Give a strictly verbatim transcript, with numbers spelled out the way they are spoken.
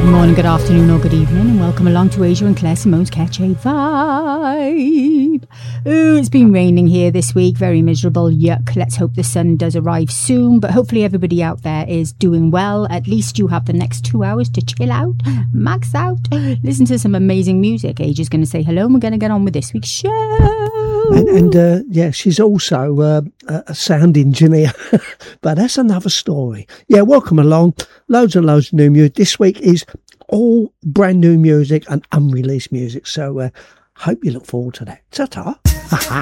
Good morning, good afternoon or good evening, and welcome along to Asia and Claire Simone's Catch a Vibe. Ooh, it's been raining here this week, very miserable, yuck. Let's hope the sun does arrive soon, but hopefully everybody out there is doing well. At least you have the next two hours to chill out, max out, listen to some amazing music. Asia's going to say hello and we're going to get on with this week's show. And, and uh, yeah, she's also uh, a sound engineer, but that's another story. Yeah, welcome along. Loads and loads of new music. This week is all brand new music and unreleased music. So uh, hope you look forward to that. Ta-ta.